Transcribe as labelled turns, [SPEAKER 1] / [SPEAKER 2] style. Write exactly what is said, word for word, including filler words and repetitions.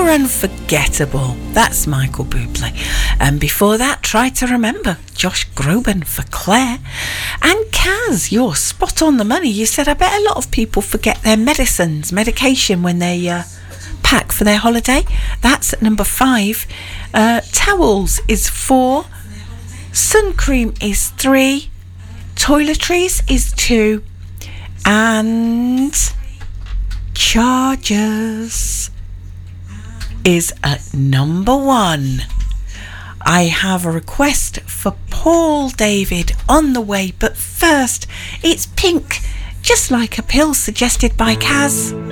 [SPEAKER 1] You're Unforgettable. That's Michael Bublé. And before that, Try to Remember, Josh Groban for Claire. And Kaz, you're spot on the money. You said, I bet a lot of people forget their medicines, medication when they uh, pack for their holiday. That's at number five. Uh, towels is four. Sun cream is three. Toiletries is two. And chargers is at number one. I have a request for Paul David on the way, but first it's Pink, Just Like a Pill, suggested by Kaz.